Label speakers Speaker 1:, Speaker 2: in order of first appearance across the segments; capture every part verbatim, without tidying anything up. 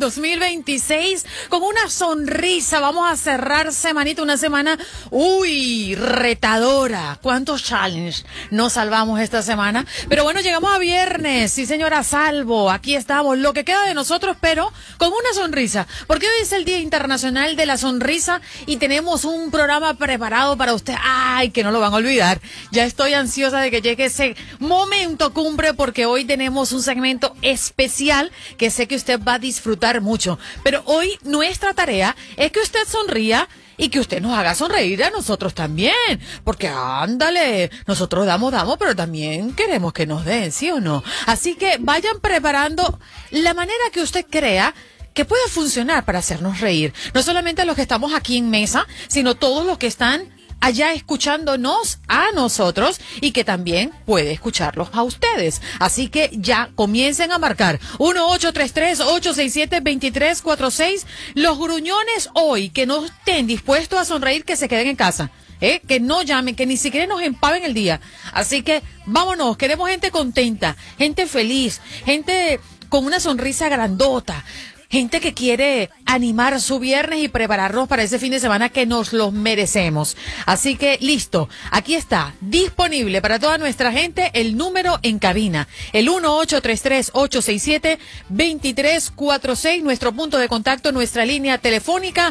Speaker 1: dos mil veintiséis con una sonrisa. Vamos a cerrar semanita, una semana, uy, retadora. ¿Cuántos challenges nos salvamos esta semana? Pero bueno, llegamos a viernes, sí señora, salvo. Aquí estamos, lo que queda de nosotros, pero con una sonrisa. Porque hoy es el Día Internacional de la Sonrisa y tenemos un programa preparado para usted. Ay, que no lo van a olvidar. Ya estoy ansiosa de que llegue ese momento cumbre porque hoy tenemos un segmento especial que sé que usted va a disfrutar mucho. Pero hoy nuestra tarea es que usted sonría y que usted nos haga sonreír a nosotros también. Porque ándale, nosotros damos, damos, pero también queremos que nos den, ¿sí o no? Así que vayan preparando la manera que usted crea que pueda funcionar para hacernos reír. No solamente los que estamos aquí en mesa, sino todos los que están allá escuchándonos a nosotros y que también puede escucharlos a ustedes. Así que ya comiencen a marcar uno ocho tres tres, ocho seis siete, dos tres cuatro seis. Los gruñones hoy que no estén dispuestos a sonreír, que se queden en casa. ¿Eh? Que no llamen, que ni siquiera nos empaven el día. Así que vámonos, queremos gente contenta, gente feliz, gente con una sonrisa grandota. Gente que quiere animar su viernes y prepararnos para ese fin de semana que nos los merecemos. Así que listo, aquí está, disponible para toda nuestra gente el número en cabina. El uno ocho tres tres, ocho seis siete, dos tres cuatro seis, nuestro punto de contacto, nuestra línea telefónica.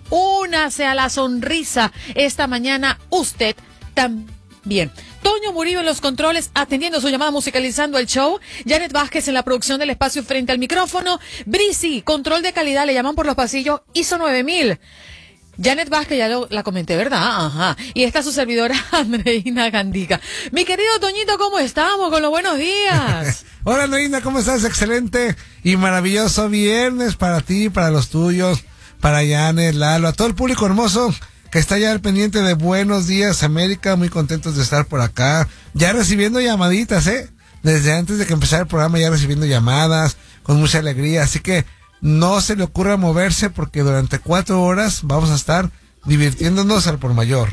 Speaker 1: Únase a la sonrisa esta mañana usted también. Toño Murillo en los controles, atendiendo su llamada, musicalizando el show. Janet Vázquez en la producción del espacio frente al micrófono. Brisi, control de calidad, le llaman por los pasillos, I S O nueve mil. Janet Vázquez, ya lo, la comenté, ¿verdad? Ajá. Y está su servidora, Andreina Gandica. Mi querido Toñito, ¿cómo estamos? Con los buenos días.
Speaker 2: Hola, Andreina, ¿cómo estás? Excelente y maravilloso viernes para ti, para los tuyos, para Janet, Lalo, a todo el público hermoso que está ya al pendiente de Buenos Días América, muy contentos de estar por acá, ya recibiendo llamaditas, ¿eh? Desde antes de que empezara el programa ya recibiendo llamadas, con mucha alegría, así que no se le ocurra moverse porque durante cuatro horas vamos a estar divirtiéndonos al por mayor.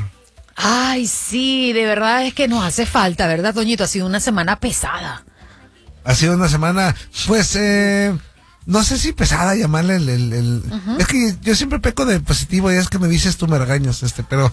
Speaker 1: Ay, sí, de verdad es que nos hace falta, ¿verdad, Toñito? Ha sido una semana pesada.
Speaker 2: Ha sido una semana, pues, eh... no sé si pesada llamarle el... el, el uh-huh. Es que yo siempre peco de positivo y es que me dices tú me regañas, este, pero...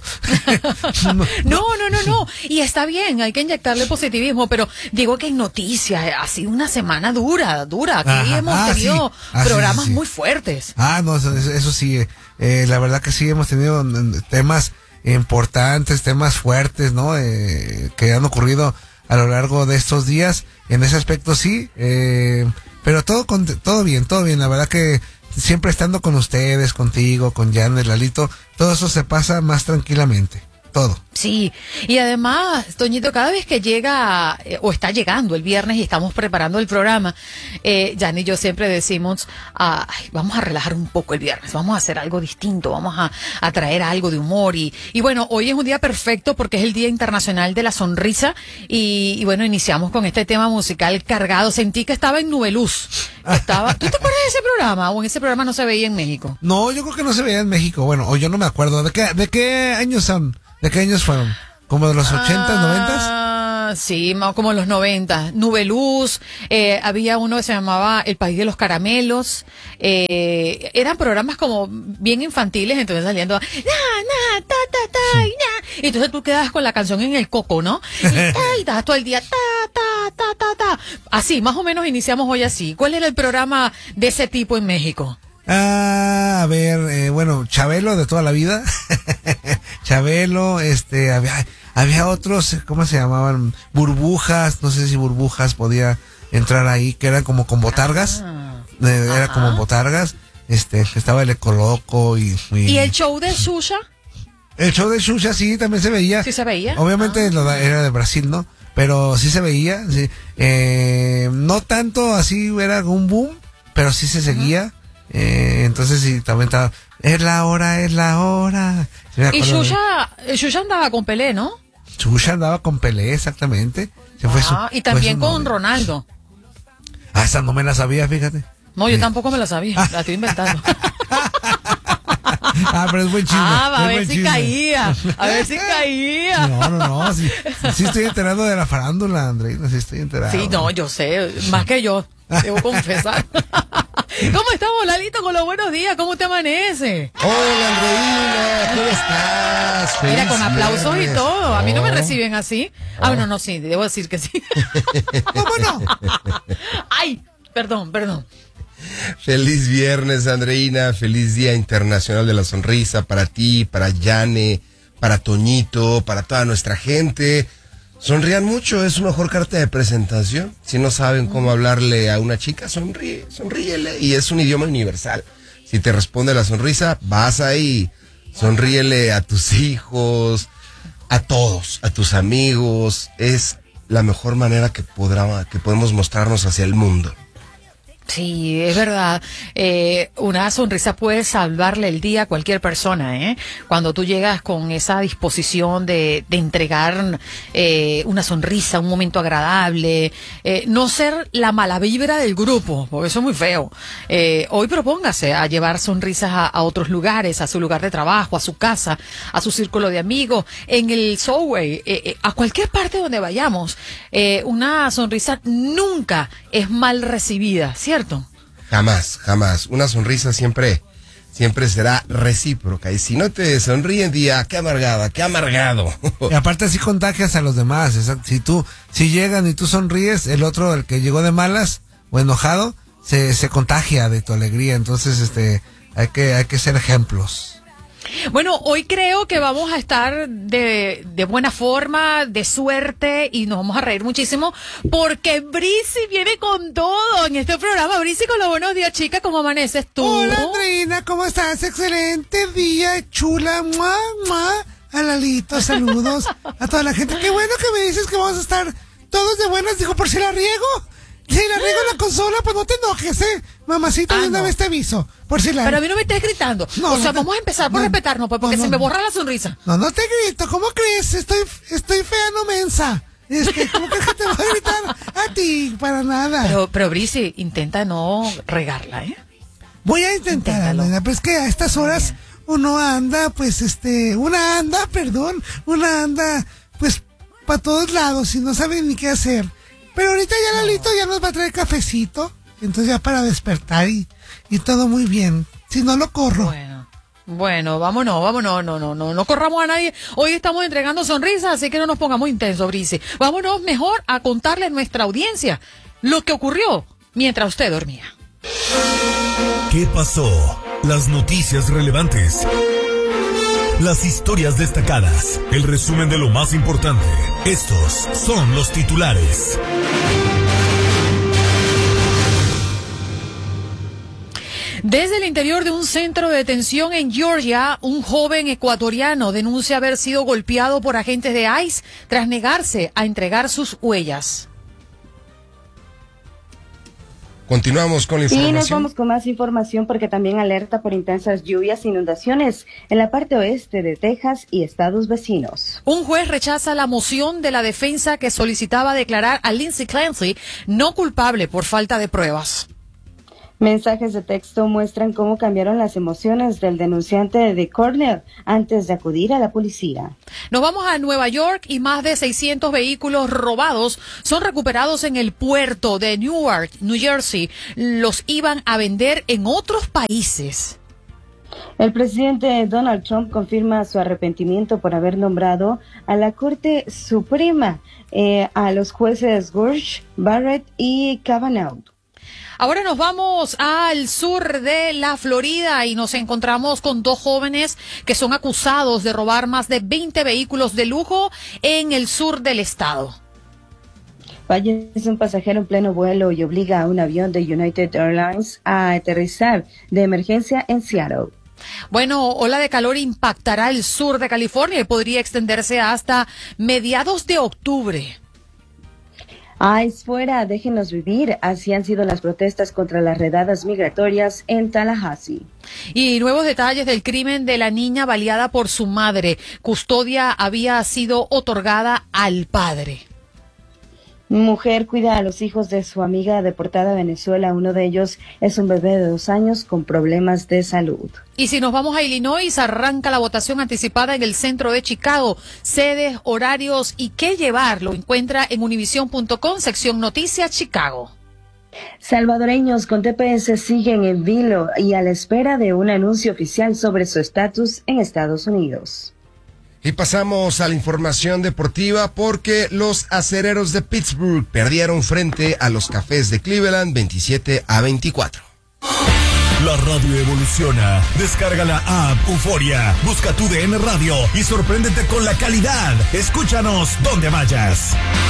Speaker 1: no, no, no, no, no. Y está bien, hay que inyectarle positivismo, pero digo que en noticias ha sido una semana dura, dura. Aquí Ajá. hemos ah, tenido sí. ah, programas sí, sí, sí. muy fuertes.
Speaker 2: Ah, no, eso, eso sí. Eh, la verdad que sí hemos tenido temas importantes, temas fuertes, ¿no? Eh, que han ocurrido a lo largo de estos días. En ese aspecto sí, eh... pero todo con, todo bien, todo bien. La verdad que siempre estando con ustedes, contigo, con Janet, Lalito, todo eso se pasa más tranquilamente. Todo.
Speaker 1: Sí, y además, Toñito, cada vez que llega, eh, o está llegando el viernes y estamos preparando el programa, eh, Jan y yo siempre decimos, ah, ay, vamos a relajar un poco el viernes, vamos a hacer algo distinto, vamos a, a traer algo de humor. Y, y bueno, hoy es un día perfecto porque es el Día Internacional de la Sonrisa y, y bueno, iniciamos con este tema musical cargado. Sentí que estaba en Nubeluz. Estaba, ¿tú te acuerdas de ese programa? ¿O en ese programa no se veía en México?
Speaker 2: No, yo creo que no se veía en México. Bueno, o yo no me acuerdo. ¿De qué, de qué años son? ¿De qué años fueron? ¿Como de los ochentas, noventas?
Speaker 1: Ah, sí, como los noventas. Nubeluz, eh, había uno que se llamaba El País de los Caramelos. Eh, eran programas como bien infantiles, entonces saliendo, na, na, ta, ta, ta, sí. na. Y entonces tú quedas con la canción en el coco, ¿no? Y, y estás todo el día, ta, ta, ta, ta, ta. Así, más o menos iniciamos hoy así. ¿Cuál era el programa de ese tipo en México?
Speaker 2: Ah, a ver, eh, bueno, Chabelo de toda la vida. Chabelo, este, había, había otros, ¿cómo se llamaban? Burbujas, no sé si Burbujas podía entrar ahí, que eran como con botargas. Ah, eh, era como botargas. Este, estaba el Ecoloco y, y...
Speaker 1: ¿Y el show de Xuxa?
Speaker 2: El show de Xuxa sí, también se veía.
Speaker 1: ¿Sí se veía?
Speaker 2: Obviamente ah. lo, era de Brasil, ¿no? Pero sí se veía, sí. Eh, no tanto así, era un boom, pero sí se seguía. Uh-huh. Eh, entonces sí, también estaba, es la hora, es la hora. ¿Sí
Speaker 1: y Xuxa, Xuxa andaba con Pelé, ¿no?
Speaker 2: Xuxa andaba con Pelé, exactamente. Se fue
Speaker 1: ah, su, y también con novela. Ronaldo.
Speaker 2: Ah, esa no me la sabía, fíjate.
Speaker 1: No, yo eh. tampoco me la sabía, la estoy inventando.
Speaker 2: Ah, pero es buen chisme.
Speaker 1: Ah, va, a ver si
Speaker 2: chisme.
Speaker 1: caía. A ver si caía.
Speaker 2: No, no, no. Sí, sí estoy enterado de la farándula, Andreina. Sí estoy enterado.
Speaker 1: Sí, no, yo sé. Más que yo. Debo confesar. ¿Cómo estamos, Lalito, con los buenos días? ¿Cómo te amanece?
Speaker 3: Hola, Andreina, ¿cómo estás? Feliz
Speaker 1: Mira, con aplausos
Speaker 3: viernes.
Speaker 1: y todo. A mí no me
Speaker 3: Oh.
Speaker 1: reciben así. Ah, bueno, no, sí, debo decir que sí.
Speaker 2: ¿Cómo no?
Speaker 1: Ay, perdón, perdón.
Speaker 3: Feliz viernes, Andreina. Feliz Día Internacional de la Sonrisa para ti, para Yane, para Toñito, para toda nuestra gente. Sonrían mucho, es su mejor carta de presentación. Si no saben cómo hablarle a una chica, sonríe, sonríele. Y es un idioma universal. Si te responde la sonrisa, vas ahí. Sonríele a tus hijos, a todos, a tus amigos. Es la mejor manera que, podrá, que podemos mostrarnos hacia el mundo.
Speaker 1: Sí, es verdad. Eh, una sonrisa puede salvarle el día a cualquier persona, ¿eh? Cuando tú llegas con esa disposición de, de entregar eh, una sonrisa, un momento agradable, eh, no ser la mala vibra del grupo, porque eso es muy feo. Eh, hoy propóngase a llevar sonrisas a, a otros lugares, a su lugar de trabajo, a su casa, a su círculo de amigos, en el subway, eh, eh, a cualquier parte donde vayamos. Eh, una sonrisa nunca es mal recibida, ¿cierto? ¿Cierto?
Speaker 3: Jamás, jamás. Una sonrisa siempre, siempre será recíproca. Y si no te sonríen, día, qué amargada, qué amargado.
Speaker 2: Y aparte así contagias a los demás. Exacto. Si tú, si llegan y tú sonríes, el otro, el que llegó de malas o enojado, se, se contagia de tu alegría. Entonces, este, hay que, hay que ser ejemplos.
Speaker 1: Bueno, hoy creo que vamos a estar de, de buena forma, de suerte, y nos vamos a reír muchísimo porque Brisi viene con todo en este programa. Brisi, con los buenos días, chica, ¿cómo amaneces tú?
Speaker 2: Hola, Andreina, ¿cómo estás? Excelente día, chula, mua, mua. A Lalito, saludos a toda la gente. Qué bueno que me dices que vamos a estar todos de buenas. Digo, por si la riego. Si la riego en la consola, pues no te enojes, ¿eh? Mamacita,
Speaker 1: Ah,
Speaker 2: de una
Speaker 1: no.
Speaker 2: vez te aviso. Por si la...
Speaker 1: Pero a mí no me estés gritando.
Speaker 2: No,
Speaker 1: o sea,
Speaker 2: no te-
Speaker 1: vamos a empezar por
Speaker 2: no,
Speaker 1: respetarnos, pues, porque
Speaker 2: no,
Speaker 1: se
Speaker 2: no,
Speaker 1: me
Speaker 2: no.
Speaker 1: borra la sonrisa.
Speaker 2: No, no te grito, ¿cómo crees? Estoy, estoy fea, no mensa. Es que, ¿cómo crees que te voy a gritar a ti? Para nada.
Speaker 1: Pero, pero Brisi, intenta no regarla, ¿eh?
Speaker 2: Voy a intentar,
Speaker 1: Inténtalo.
Speaker 2: Andreina, pero es que a estas horas uno anda, pues, este, una anda, perdón, una anda, pues, para todos lados y no sabe ni qué hacer. Pero ahorita ya Lalito ya nos va a traer cafecito, entonces ya para despertar y, y todo muy bien. Si no lo corro.
Speaker 1: Bueno, bueno, vámonos, vámonos, no, no, no, no corramos a nadie. Hoy estamos entregando sonrisas, así que no nos pongamos intensos, Brisi. Vámonos mejor a contarle a nuestra audiencia lo que ocurrió mientras usted dormía.
Speaker 4: ¿Qué pasó? Las noticias relevantes. Las historias destacadas. El resumen de lo más importante. Estos son los titulares.
Speaker 1: Desde el interior de un centro de detención en Georgia, un joven ecuatoriano denuncia haber sido golpeado por agentes de ICE tras negarse a entregar sus huellas.
Speaker 3: Continuamos con la
Speaker 5: Y nos
Speaker 3: información.
Speaker 5: vamos con más información porque también alerta por intensas lluvias e inundaciones en la parte oeste de Texas y estados vecinos.
Speaker 1: Un juez rechaza la moción de la defensa que solicitaba declarar a Lindsey Clancy no culpable por falta de pruebas.
Speaker 5: Mensajes de texto muestran cómo cambiaron las emociones del denunciante de Cornell antes de acudir a la policía.
Speaker 1: Nos vamos a Nueva York y más de seiscientos vehículos robados son recuperados en el puerto de Newark, New Jersey. Los iban a vender en otros países.
Speaker 5: El presidente Donald Trump confirma su arrepentimiento por haber nombrado a la Corte Suprema eh, a los jueces Gorsuch, Barrett y Kavanaugh.
Speaker 1: Ahora nos vamos al sur de la Florida y nos encontramos con dos jóvenes que son acusados de robar más de veinte vehículos de lujo en el sur del estado.
Speaker 5: Fallece un pasajero en pleno vuelo y obliga a un avión de United Airlines a aterrizar de emergencia en Seattle.
Speaker 1: Bueno, ola de calor impactará el sur de California y podría extenderse hasta mediados de octubre.
Speaker 5: ICE fuera, déjenos vivir. Así han sido las protestas contra las redadas migratorias en Tallahassee.
Speaker 1: Y nuevos detalles del crimen de la niña baleada por su madre. Custodia había sido otorgada al padre.
Speaker 5: Mujer cuida a los hijos de su amiga deportada a Venezuela. Uno de ellos es un bebé de dos años con problemas de salud.
Speaker 1: Y si nos vamos a Illinois, arranca la votación anticipada en el centro de Chicago. Sedes, horarios y qué llevar lo encuentra en univision punto com, sección Noticias Chicago.
Speaker 5: Salvadoreños con T P S siguen en vilo y a la espera de un anuncio oficial sobre su estatus en Estados Unidos.
Speaker 3: Y pasamos a la información deportiva porque los acereros de Pittsburgh perdieron frente a los Cafés de Cleveland veintisiete a veinticuatro.
Speaker 4: La radio evoluciona. Descarga la app Euforia, busca tu D N Radio y sorpréndete con la calidad. Escúchanos donde vayas.